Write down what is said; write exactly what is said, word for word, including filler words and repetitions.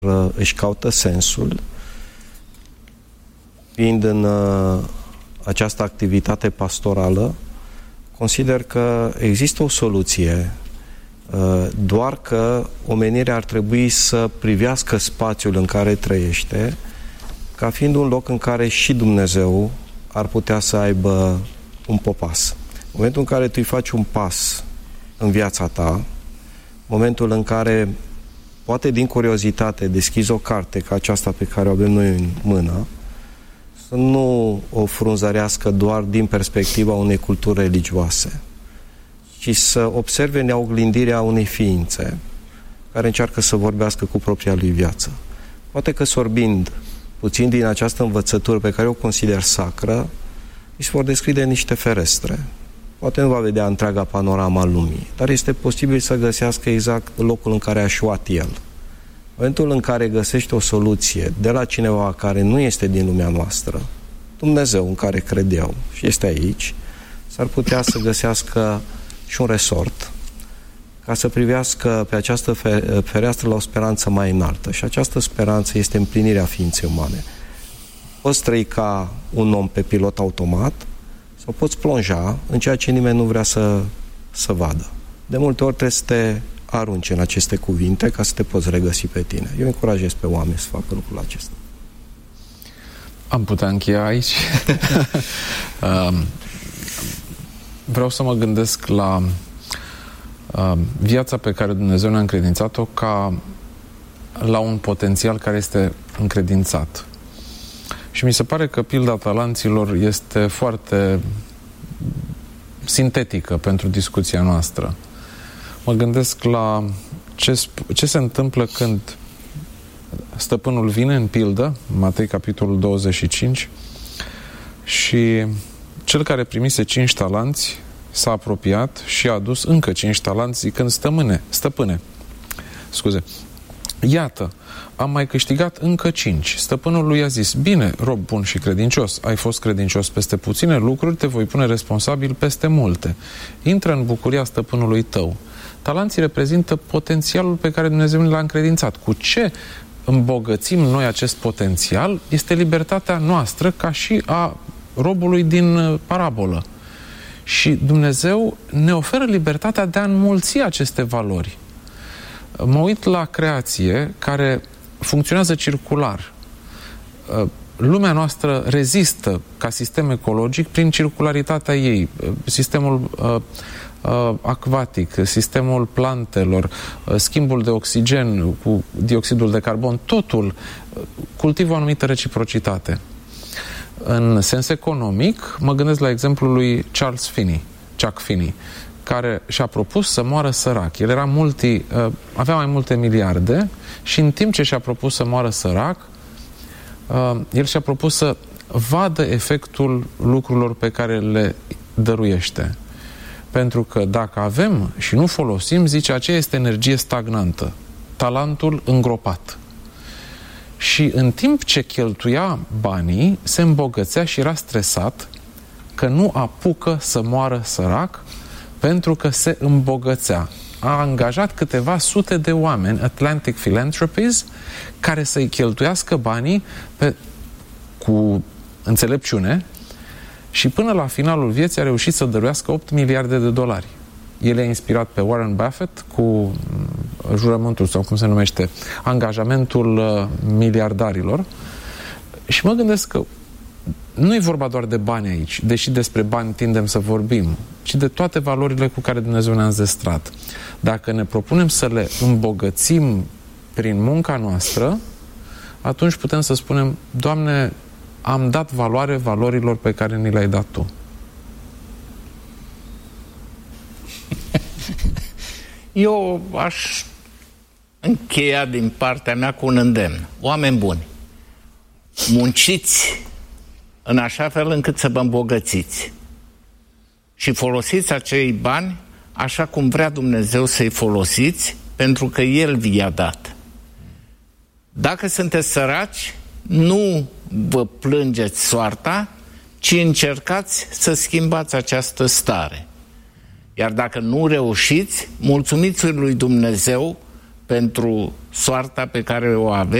își caută sensul, fiind în uh, această activitate pastorală, consider că există o soluție, uh, doar că omenirea ar trebui să privească spațiul în care trăiește ca fiind un loc în care și Dumnezeu ar putea să aibă un popas. În momentul în care tu îi faci un pas în viața ta, momentul în care poate din curiozitate deschizi o carte ca aceasta pe care o avem noi în mână, să nu o frunzărească doar din perspectiva unei culturi religioase, ci să observe neoglindirea unei ființe care încearcă să vorbească cu propria lui viață. Poate că sorbind puțin din această învățătură pe care o consider sacră, îi se vor deschide niște ferestre. Poate nu va vedea întreaga panorama lumii, dar este posibil să găsească exact locul în care a șuat el. În momentul în care găsește o soluție de la cineva care nu este din lumea noastră, Dumnezeu în care cred eu și este aici, s-ar putea să găsească și un resort ca să privească pe această fereastră la o speranță mai înaltă. Și această speranță este împlinirea ființei umane. Poți trăi ca un om pe pilot automat sau poți plonja în ceea ce nimeni nu vrea să, să vadă. De multe ori trebuie să te arunci în aceste cuvinte ca să te poți regăsi pe tine. Eu încurajez pe oameni să facă lucrul acesta. Am putea încheia aici. Vreau să mă gândesc la viața pe care Dumnezeu ne-a încredințat-o ca la un potențial care este încredințat. Și mi se pare că pilda talanților este foarte sintetică pentru discuția noastră. Mă gândesc la ce, ce se întâmplă când stăpânul vine în pildă, Matei capitolul douăzeci și cinci, și cel care primise cinci talanți s-a apropiat și a adus încă cinci talanți zicând: stămâne, stăpâne, scuze, iată, am mai câștigat încă cinci. Stăpânul lui a zis: bine, rob bun și credincios, ai fost credincios peste puține lucruri, te voi pune responsabil peste multe. Intră în bucuria stăpânului tău. Talanții reprezintă potențialul pe care Dumnezeu l-a încredințat. Cu ce îmbogățim noi acest potențial este libertatea noastră ca și a robului din parabolă. Și Dumnezeu ne oferă libertatea de a înmulți aceste valori. Mă uit la creație care funcționează circular. Lumea noastră rezistă ca sistem ecologic prin circularitatea ei. Sistemul uh, uh, acvatic, sistemul plantelor, uh, schimbul de oxigen cu dioxidul de carbon, totul cultivă o anumită reciprocitate. În sens economic, mă gândesc la exemplul lui Charles Finney, Chuck Finney, care și-a propus să moară sărac. El era multi, uh, avea mai multe miliarde și în timp ce și-a propus să moară sărac, uh, el și-a propus să vadă efectul lucrurilor pe care le dăruiește. Pentru că dacă avem și nu folosim, zice, aceea este energie stagnantă, talentul îngropat. Și în timp ce cheltuia banii, se îmbogățea și era stresat că nu apucă să moară sărac pentru că se îmbogățea. A angajat câteva sute de oameni, Atlantic Philanthropies, care să-i cheltuiască banii pe, cu înțelepciune și până la finalul vieții a reușit să dăruiască opt miliarde de dolari. El a inspirat pe Warren Buffett cu jurământul, sau cum se numește, angajamentul uh, miliardarilor. Și mă gândesc că nu e vorba doar de bani aici, deși despre bani tindem să vorbim, ci de toate valorile cu care Dumnezeu ne-a înzestrat. Dacă ne propunem să le îmbogățim prin munca noastră, atunci putem să spunem: Doamne, am dat valoare valorilor pe care ni le-ai dat Tu. Eu aș încheia din partea mea cu un îndemn. Oameni buni, munciți în așa fel încât să vă îmbogățiți și folosiți acei bani așa cum vrea Dumnezeu să-i folosiți, pentru că El vi-a dat. Dacă sunteți săraci, nu vă plângeți soarta, ci încercați să schimbați această stare. Iar dacă nu reușiți, mulțumiți lui Dumnezeu pentru soarta pe care o avem.